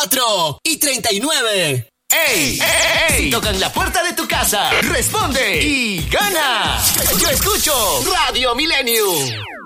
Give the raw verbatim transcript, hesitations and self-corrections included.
cuatro y treinta y nueve. ¡Ey! ¡Ey! Si tocan la puerta de tu casa, responde y gana. Yo escucho Radio Millennium.